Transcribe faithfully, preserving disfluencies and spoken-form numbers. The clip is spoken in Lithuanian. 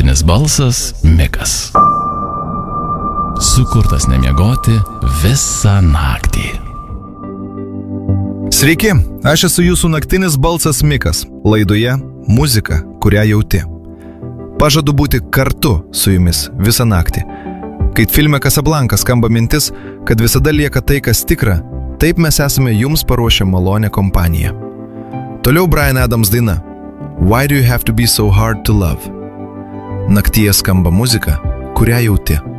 naktinis balsas Mikas. Sukurtas nemiegoti visą naktį. Sveiki, aš esu jūsų naktinis balsas Mikas, laidoje Muzika, kurią jauti. Pažadu būti kartu su jumis visą naktį. Kaip filme Casablanca skamba mintis, kad visada lieka tai, kas tikra, taip mes esame jums paruošę malonę kompaniją. Toliau Bryan Adams daina Why do you have to be so hard to love? Naktyje skamba muzika, kurią jauti.